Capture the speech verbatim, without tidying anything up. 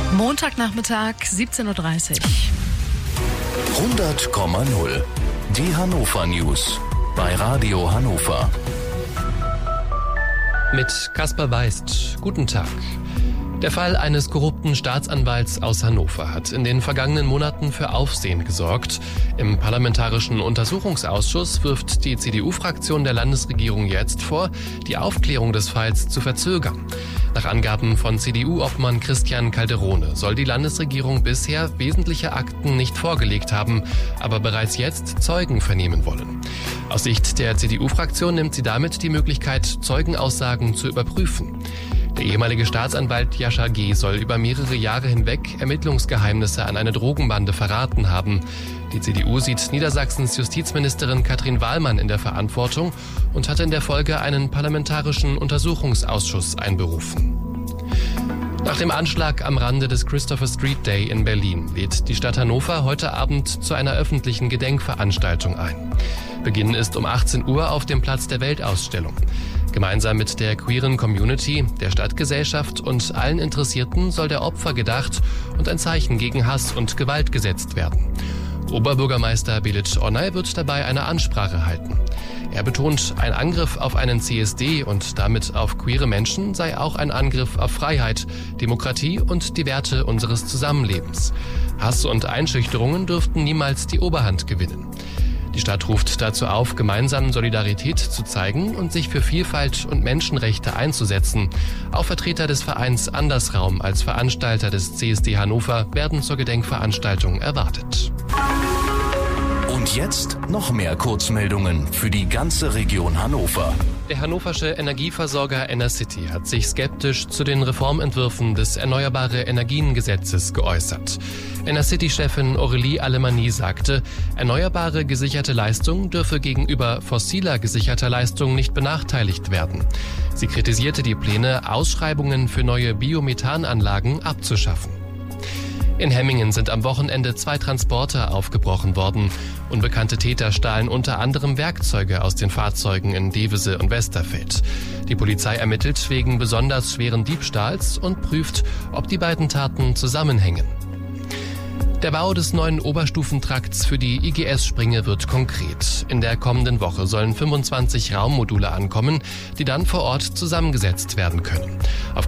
Montagnachmittag, siebzehn Uhr dreißig. hundert Komma null. Die Hannover News bei Radio Hannover. Mit Kaspar Weist. Guten Tag. Der Fall eines korrupten Staatsanwalts aus Hannover hat in den vergangenen Monaten für Aufsehen gesorgt. Im Parlamentarischen Untersuchungsausschuss wirft die C D U-Fraktion der Landesregierung jetzt vor, die Aufklärung des Falls zu verzögern. Nach Angaben von C D U-Obmann Christian Calderone soll die Landesregierung bisher wesentliche Akten nicht vorgelegt haben, aber bereits jetzt Zeugen vernehmen wollen. Aus Sicht der C D U-Fraktion nimmt sie damit die Möglichkeit, Zeugenaussagen zu überprüfen. Der ehemalige Staatsanwalt Jascha G. soll über mehrere Jahre hinweg Ermittlungsgeheimnisse an eine Drogenbande verraten haben. Die C D U sieht Niedersachsens Justizministerin Katrin Wahlmann in der Verantwortung und hat in der Folge einen parlamentarischen Untersuchungsausschuss einberufen. Nach dem Anschlag am Rande des Christopher Street Day in Berlin lädt die Stadt Hannover heute Abend zu einer öffentlichen Gedenkveranstaltung ein. Beginn ist um achtzehn Uhr auf dem Platz der Weltausstellung. Gemeinsam mit der queeren Community, der Stadtgesellschaft und allen Interessierten soll der Opfer gedacht und ein Zeichen gegen Hass und Gewalt gesetzt werden. Oberbürgermeister Belit Onay wird dabei eine Ansprache halten. Er betont, ein Angriff auf einen C S D und damit auf queere Menschen sei auch ein Angriff auf Freiheit, Demokratie und die Werte unseres Zusammenlebens. Hass und Einschüchterungen dürften niemals die Oberhand gewinnen. Die Stadt ruft dazu auf, gemeinsam Solidarität zu zeigen und sich für Vielfalt und Menschenrechte einzusetzen. Auch Vertreter des Vereins Andersraum als Veranstalter des C S D Hannover werden zur Gedenkveranstaltung erwartet. Und jetzt noch mehr Kurzmeldungen für die ganze Region Hannover. Der hannoversche Energieversorger Enercity hat sich skeptisch zu den Reformentwürfen des Erneuerbare Energien-Gesetzes geäußert. Enercity-Chefin Aurélie Alemanni sagte, erneuerbare gesicherte Leistung dürfe gegenüber fossiler gesicherter Leistung nicht benachteiligt werden. Sie kritisierte die Pläne, Ausschreibungen für neue Biomethananlagen abzuschaffen. In Hemmingen sind am Wochenende zwei Transporter aufgebrochen worden. Unbekannte Täter stahlen unter anderem Werkzeuge aus den Fahrzeugen in Devese und Westerfeld. Die Polizei ermittelt wegen besonders schweren Diebstahls und prüft, ob die beiden Taten zusammenhängen. Der Bau des neuen Oberstufentrakts für die I G S-Springe wird konkret. In der kommenden Woche sollen fünfundzwanzig Raummodule ankommen, die dann vor Ort zusammengesetzt werden können. Auf